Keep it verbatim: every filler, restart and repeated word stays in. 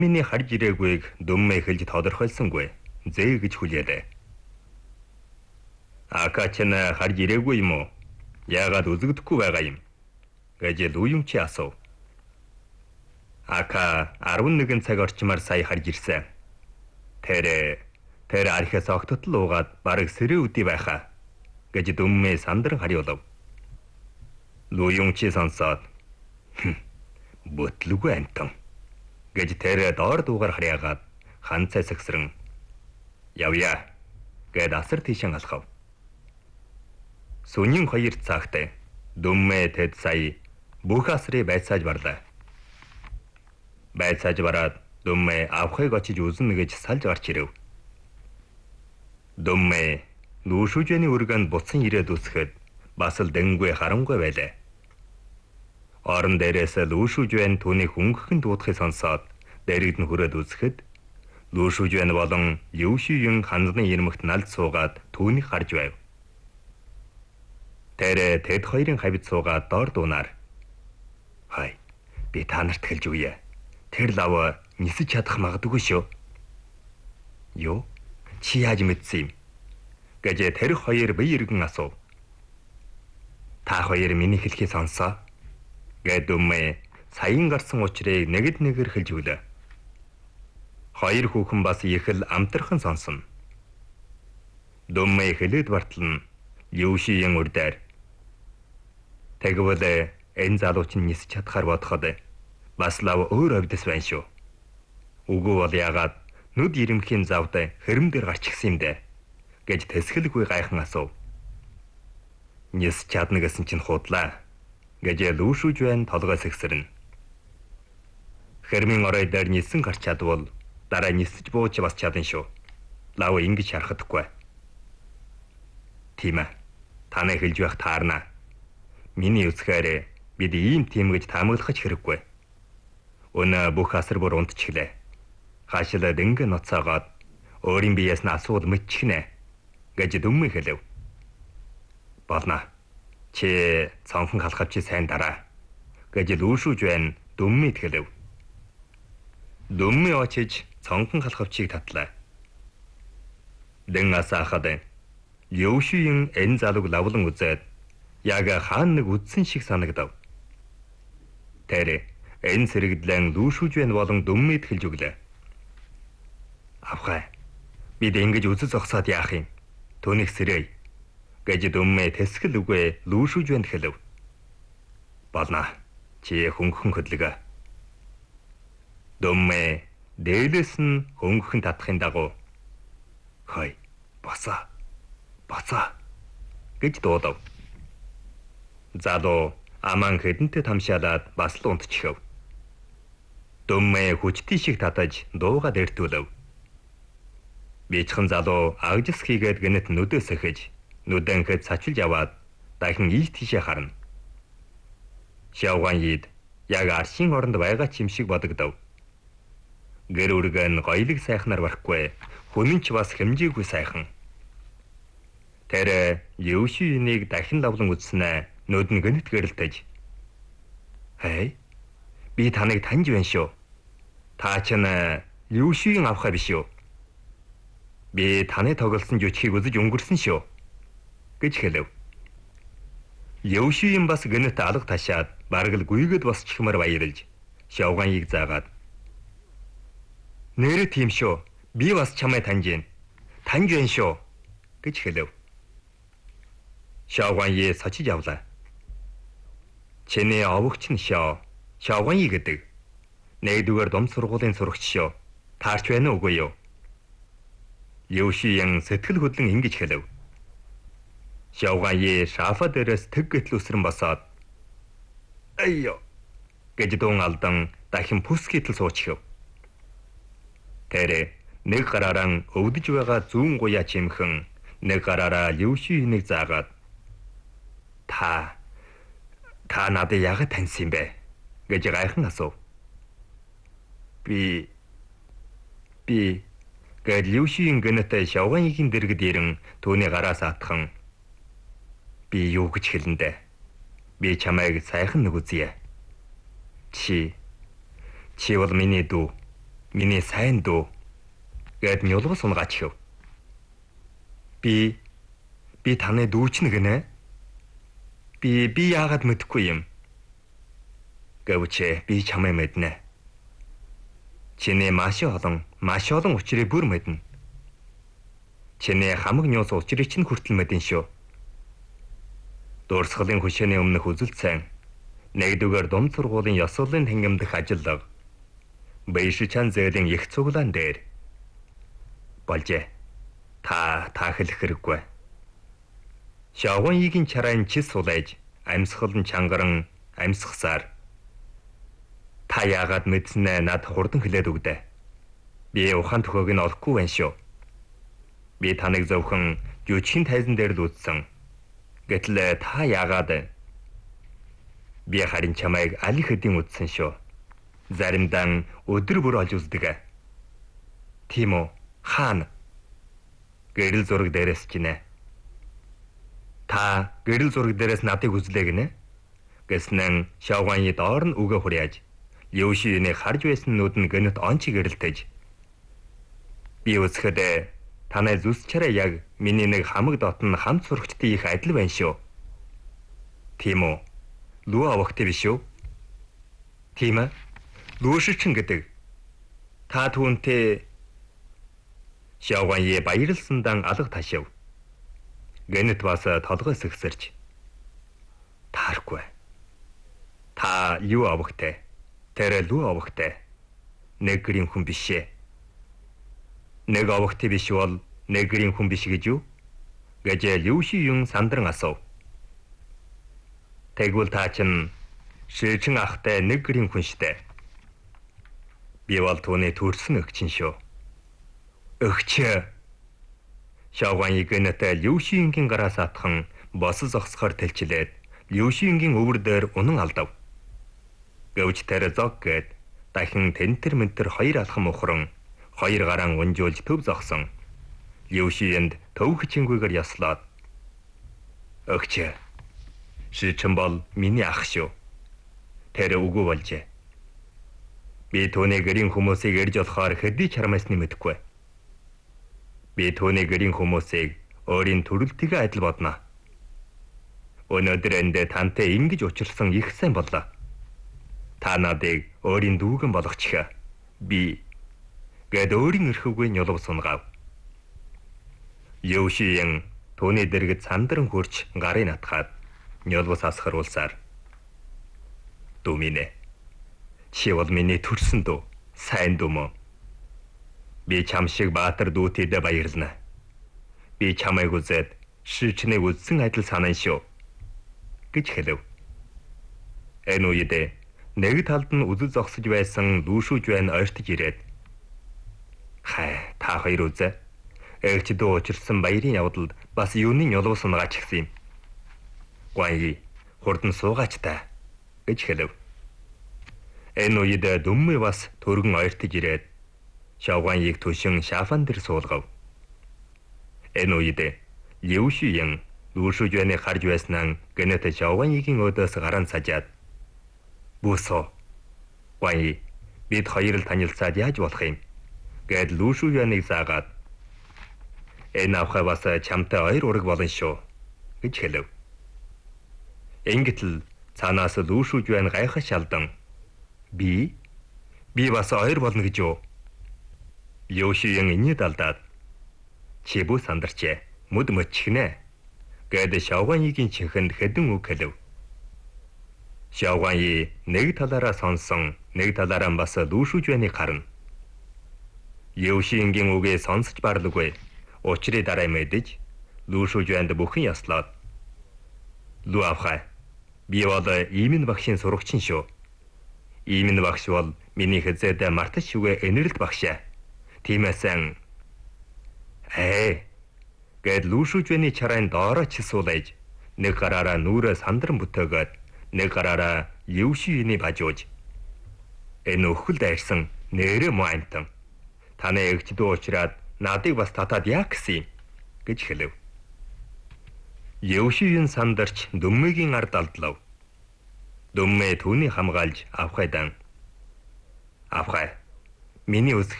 Миний харж ирээгүйг дүммэ хэлж тодорхойлсонгүй. Зээ гэж хүлээлээ. Ака ч н харж ирээгүй юм уу? Яагаад үзэгдэхгүй байгаа юм? Гэж Луюнчи асуув. Ака арван нэгэн цаг орчмаар сая харж ирсэн. Тэр тэр архиас огтотл уугаад бараг сэрээ үдий байхаа. Гэж дүммэ сандран хариулав. Луюнчи сонсоод бүтлгүй амтан гэж тэр доор дуугаар харьяагаад ханцай сагсран явъя гэд асар тийшэн алхав. Сүнийн хоёр цагт дүммэ тэд сая бүх асрыг байцааж барлаа. Байцааж бараад дүммэ авхыг очиж үзнэ гэж салж гарч ирэв. Дүммэ Лушужэний үргэнд буцан ирээд үсгэд бас л дэнгүй харангүй байлаа. Орон дээрээс Лушужэн түүнийг хөнгөн дуудахыг сонсоод дэрэгд нь хүрээд үзэхэд Лушужэн болон Юшиюн ханзны ирмэгт налд суугаад түүнийг харж байв. Тэр тэд хоёрын хавьд суугаад доор дуунаар "Хай, би та нарт хэлж өгье. Тэр лав нисэж чадах магадгүй шүү." "Юу? Чи яаж мэдсэн юм?" гэж тэр хоёр бие иргэн асуув. "Та хоёр миний хэлхийг сонсоо." гэд дүммэ саяын гарсан учрыг нэгд нэгээр хэлж өглөө. Хоёр хүүхэн бас их л амтархан сонсон. Дүммэ хэлээд бартлан Юшиюн үрдээр "Тэгвэл энэ залуу чинь нисэж чадхаар бодоход бас лав өөр овдос байна шүү. Үгүй бол яагаад нүд ирэмхийн завд хэрэм дээр гарч гисэн юм дээ?" гэж тэсгэлгүй гайхан асуув. "Нисэж чадна гэсэн чинь худлаа." гэж Лушужэн толгой сэгсэрнэ. Хэрмийн орой дээр нисэн гарч чадвал дараа нисэж бууж бас чадна шүү. Лав ингэж харахадаггүй. "Тийм ээ. Танай хэлж байх таарна. Миний үзэхээр бид ийм тийм гэж таамаглах хэрэггүй. Өнөө бүх асар бүр унтчихлээ. Хаашилаа дэнгэ ноцоогоод өөрийн биеэс нь асуул мэдчихнэ." гэж дүммэ хэлв. "Болно. Чи цонхон халахч сайн дараа." гэж Лушужэн дүммэд хэлв. Дүммэ очиж цонхон халахчийг татлаа. Дэн асаахад Юшиюн энэ залууг лавлан үзээд яг хаан нэг үдсэн шиг санагдав. Тэр энэ сэрэгдлэн Лушужэн болон дүммэд хэлж өглөө. "Авхай, бид ингэж үзэл зогсоод яах юм? Түүнийг сэрэй." гэж дүммэ тэсгэл үгүй Лушужэнд хэлв. "Болно. Чи хөнгөн хөдлөгөө." Дүммэ дээлээс нь хөнгөн татахын дагуу "Хой, босоо. Босоо." гэж дуудав. Залуу аман хэдэнтэй тамшаалаад бас л унтчихв. Дүммэ хүчтэй шиг татаж дуугаад эртүүлв. Бичхэн залуу агжис хийгээд гэнэт нүдээс эхэж нүдэнхэд сачилж аваад дахин ийш тийшээ харна. Шавган йид яг аршин оронд байгаа ч юм шиг бодогдов. Гэр үргэн гоёлыг сайхнаар барахгүй, хүн ч бас хэмжээгүй сайхан. Тэр Юшиюнийг дахин лавлан үзснэ нүд нь гэнэт гэрэлтэж. "Хей, би таныг таньж байна шүү. Та ч н Юшиюн авхаа биш үү? Би таны тоглосон жүжигчийг үзэж өнгөрсөн шүү." гэж хэлв. Юшиюн бас гэнэт алга ташаад бараг л гүйгээд босчихмаар баярлж Шавганыг заагаад "Нэрэ тийм шүү. Би бас чамайг таньж байна. Таньж байна шүү." гэж хэлв. Шавганыг сочиж авлаа. "Чиний овогч нь Шав, Шавганыг гэдэг. Нэгдүгээр дом сургуулийн сурагч шүү. Таарч байна уугүй юу?" Юшиюн сэтгэл хөдлөн ингэж хэлв. Шавган шафа дээрээс тэг гэтэл үсрэн босоод "Айё" гэж дуун алдан дахин пүс гэтэл суучихв. Тэр нэг гараараа өвдөж байгаа зүүн гуяа чимхэн нэг гараараа Юшиюнийг заагаад "Та та надад яг таньсан юм бэ?" гэж гайхан асуув. "Би би" гэж Юшиюн гэнэт Шавганыгийн дэргэд ирэн түүний гараас атхан "Би юу гэж хэлэндэ? Би чамайг сайхан нэг үзье. Чи чи бол миний дүү. Миний сайн дүү гэд нюлгус унгаач хэв. Би би таны дүүч нэг нэ. Би би яагаад мэдэхгүй юм. Гэвч би чамайг мэднэ. Чиний маш олон маш олон учрыг бүр мэднэ. Чиний хамаг нюус учрыг чинь хүртэл мэдэн шүү. Дуурсгалын хөшөөний өмнөх үзэлцэн нэгдүгээр дунд сургуулийн ёслолын тэнгэмдэх ажиллага Бэйшичан зээлийн их цуглаан дээр болжээ. Та таахлах хэрэггүй. Шавган игийн чарайн чис сулаж амьсгалан чангаран амьсгасаар та яагаад мэдснэ над хурдан хэлээд өгдөө. Би ухаан төхөөг нь олохгүй байна шүү. Би таныг зөвхөн жүжигчин тайзан дээр л үзсэн. Гэтэл та яагаад би харин чамайг аль хэдийн үзсэн шүү. Заримдаа өдөр бүр олж үздэг. Тийм үү? Хаана? Гэрэл зураг дээрээс ч нэ. Та гэрэл зураг дээрээс надыг үзлээ гинэ. Гэснэн Шавганы доор нь үгээ хүрээж Юушиний харж байсан нүд нь гэнэт онч гэрэлтэж. Би үзэхэд танай зүс чараа яг миний нэг хамаг дотн хамт сурагчдын их адил байна шүү. Тийм үү? Лүү авахтай биш үү? Тийм ээ. Лүүшчин гэдэг. Та түүнтэй Шавганы баярлсандан алга ташив. Гэнэт бас толгойс ихсэрч. Тааргүй. Та юу авахтай? Тэр лүү авахтай. Нэг гэрийн хүн бишээ. Нэг авахтай биш бол нэг гэрийн хүн биш гэж юу? Гэж Юуши Юн сандран асуув. Тэгвэл та чинь Шичин ахтай нэг гэрийн хүн штэ. Би бол түүний төрсөн өгчин шүү. Өгч. Шавганы гэнэтэй Юушингийн гараас атхан босс зогсохоор тэлчлээд Юушингийн өвөр дээр унан алдав. Гэвч тэр зог гээд дахин тентэр ментэр хоёр алхам ухран хоёр гараан унжуулж төв зогсон. Юушинд төв хичэнгүйгээр яслаад. Өгч. Шичин бол миний ах шүү. Тэр үгүй болжээ. Би түүний гэрийн хүмүүсийг ирж болохоор хэдий чармаасны мэдэхгүй. Би түүний гэрийн хүмүүсийг өөрийн төрөлтгөө адил бодно. Өнөөдөр энд тантай ингэж учирсан их сайн боллоо. Та надыг өөрийн дүүгэн болгочих. Би гэд өөрийн эрхвгүй нюлв сунгав. Юушиен түүний дэргэд сандран хурч гарын атгаад нюлвс асгаруулсаар. Дүминэ. Чи бол миний төрсөн дүү. Сайн дүү мө. Би чам шиг баатар дүүтэйдээ баярлана. Би чамайг үзээд Шичнийг үзсэн адил санана шүү. Гэж хэлв. Энэ үед нэг талд нь үзэл зогсож байсан Лүүшүүж байна ойртож ирээд. Хай, та хоёр үзээ. Эгч дүү учирсан баярын явдалд бас юуны нюлв сунгаач гисэн юм. Гуай, хурдан суугаач та. Гэж хэлв. Энэ үед дүммэ бас төргөн ойртож ирээд Шавганыг төшин шафан дээр суулгав. Энэ үед Юушиен Лүүшүүж байна харж байснаа гэнэт Шавганыгийн өдөөс гаран сажаад. Бүсо. Гуай, бид хоёр л танилцаад яаж болох юм? Гэд Лүүшүүжнийг заагаад. Энэ авхай бас чамтай хоёр ураг болно шүү. Гэж хэлв. Ингэтэл цаанаас Лүүшүүж байна гайхаж шалдан. Би? Би бас хоёр болно гэж юу? Юушиен инээд алдаад. Чи бүү сандарчээ. Мүд мөчгнэ. Гэд Шавганыгийн чихэнд хэдэн үг хэлв. Шавганы нэг талаараа сонсон, нэг талаараа бас Лүүшүүж байныг харна. Юушингийн үгээ сонсож барлгүй. Учрыг дараа мэдэж Лүүшүүж байнд бүхэн яслаад. Лүү авхай. Би бол Иймэн багшийн сурагчин шүү. Иймэн багш бол миний хэзээд мартаж шүгэ энерэлт багшаа. Тиймээсэн ээ гэд Лүүшүүж байны чарайн доороо чисуулж нэг гараараа нүрээ сандран бүтээгөөд нэг гараараа Юушиний бажууж. Энэ өхөлд айрсан нэрэ моантан. Таны эгч дүү уучраад надыг бас татаад яах гэсэн юм гэж хэлв. Юушийн сандарч дүммэгийн ард алдлав. Дүммэ түүний хамгаалж авхайдан. Авхай. Миний үс